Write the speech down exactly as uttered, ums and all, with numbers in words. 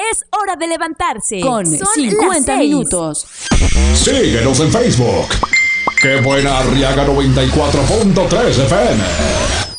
Es hora de levantarse. Con Son cincuenta las seis. minutos. Síguenos en Facebook. Qué buena Arriaga noventa y cuatro punto tres F M.